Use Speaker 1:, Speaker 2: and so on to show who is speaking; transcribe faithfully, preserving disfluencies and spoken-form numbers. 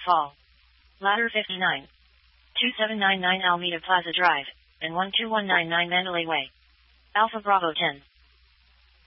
Speaker 1: Fall. Ladder fifty-nine. two seven nine nine Alameda Plaza Drive, and one two one nine nine Mandalay Way. Alpha Bravo ten.